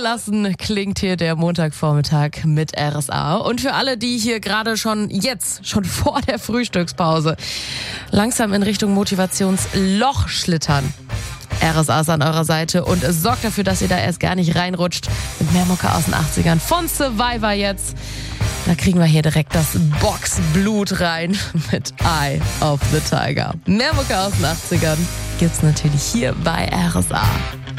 Gelassen klingt hier der Montagvormittag mit RSA. Und für alle, die hier gerade schon vor der Frühstückspause langsam in Richtung Motivationsloch schlittern. RSA ist an eurer Seite und es sorgt dafür, dass ihr da erst gar nicht reinrutscht. Mit mehr Mucke aus den 80ern von Survivor jetzt. Da kriegen wir hier direkt das Boxblut rein mit Eye of the Tiger. Mehr Mucke aus den 80ern gibt's natürlich hier bei RSA.